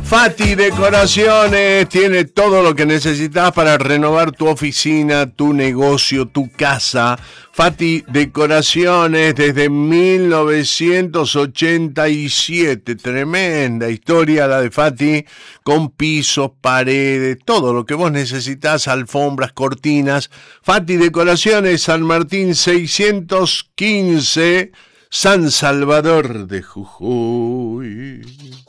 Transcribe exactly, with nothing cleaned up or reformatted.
Fati Decoraciones tiene todo lo que necesitas para renovar tu oficina, tu negocio, tu casa. Fati Decoraciones desde mil novecientos ochenta y siete. Tremenda historia la de Fati, con pisos, paredes, todo lo que vos necesitas, alfombras, cortinas. Fati Decoraciones, San Martín seiscientos quince, San Salvador de Jujuy.